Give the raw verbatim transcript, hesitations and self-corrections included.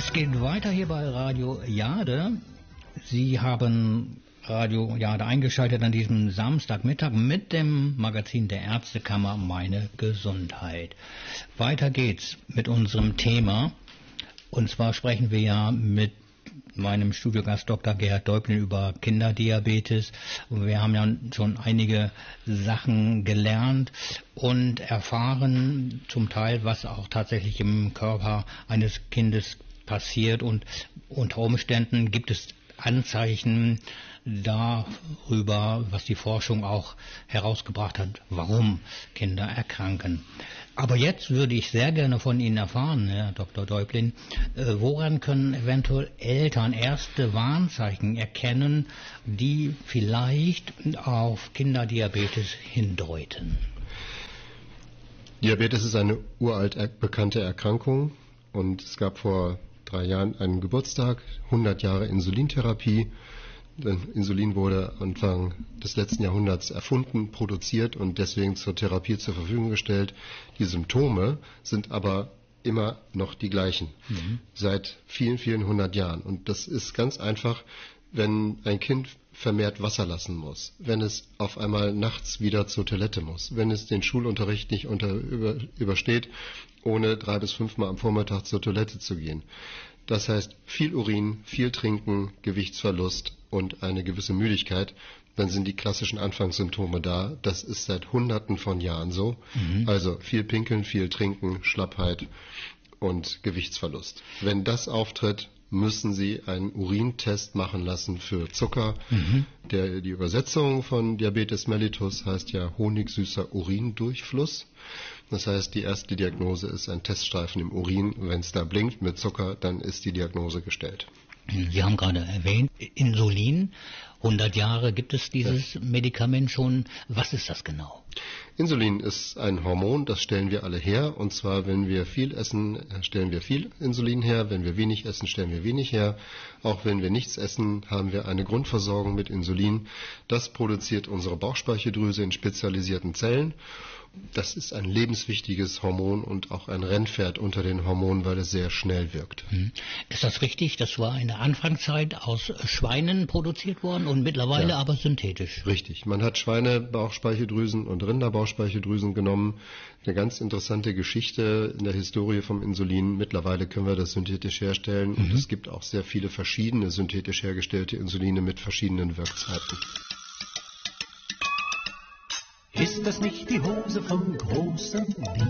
Es geht weiter hier bei Radio Jade. Sie haben Radio Jade eingeschaltet an diesem Samstagmittag mit dem Magazin der Ärztekammer Meine Gesundheit. Weiter geht's mit unserem Thema. Und zwar sprechen wir ja mit meinem Studiogast Doktor Gerhard Deublin über Kinderdiabetes. Wir haben ja schon einige Sachen gelernt und erfahren zum Teil, was auch tatsächlich im Körper eines Kindes passiert, und unter Umständen gibt es Anzeichen darüber, was die Forschung auch herausgebracht hat, warum Kinder erkranken. Aber jetzt würde ich sehr gerne von Ihnen erfahren, Herr Doktor Deublin, äh, woran können eventuell Eltern erste Warnzeichen erkennen, die vielleicht auf Kinderdiabetes hindeuten? Diabetes ist eine uralt er- bekannte Erkrankung und es gab vor drei Jahren einen Geburtstag, hundert Jahre Insulintherapie. Denn Insulin wurde Anfang des letzten Jahrhunderts erfunden, produziert und deswegen zur Therapie zur Verfügung gestellt. Die Symptome sind aber immer noch die gleichen, mhm. seit vielen, vielen hundert Jahren. Und das ist ganz einfach, wenn ein Kind vermehrt Wasser lassen muss, wenn es auf einmal nachts wieder zur Toilette muss, wenn es den Schulunterricht nicht unter, über, übersteht, ohne drei bis fünfmal am Vormittag zur Toilette zu gehen. Das heißt, viel Urin, viel Trinken, Gewichtsverlust und eine gewisse Müdigkeit, dann sind die klassischen Anfangssymptome da. Das ist seit Hunderten von Jahren so. Mhm. Also viel Pinkeln, viel Trinken, Schlappheit und Gewichtsverlust. Wenn das auftritt, müssen Sie einen Urintest machen lassen für Zucker. Mhm. Der, die Übersetzung von Diabetes mellitus heißt ja honigsüßer Urindurchfluss. Das heißt, die erste Diagnose ist ein Teststreifen im Urin. Wenn es da blinkt mit Zucker, dann ist die Diagnose gestellt. Sie haben gerade erwähnt, Insulin. hundert Jahre gibt es dieses ja. Medikament schon. Was ist das genau? Insulin ist ein Hormon, das stellen wir alle her. Und zwar, wenn wir viel essen, stellen wir viel Insulin her. Wenn wir wenig essen, stellen wir wenig her. Auch wenn wir nichts essen, haben wir eine Grundversorgung mit Insulin. Das produziert unsere Bauchspeicheldrüse in spezialisierten Zellen. Das ist ein lebenswichtiges Hormon und auch ein Rennpferd unter den Hormonen, weil es sehr schnell wirkt. Ist das richtig? Das war in der Anfangszeit aus Schweinen produziert worden und mittlerweile ja. aber synthetisch. Richtig. Man hat Schweinebauchspeicheldrüsen und Rinderbauchspeicheldrüsen genommen. Eine ganz interessante Geschichte in der Historie vom Insulin. Mittlerweile können wir das synthetisch herstellen. Mhm. Und es gibt auch sehr viele verschiedene synthetisch hergestellte Insuline mit verschiedenen Wirkzeiten. Ist das nicht die Hose vom großen B?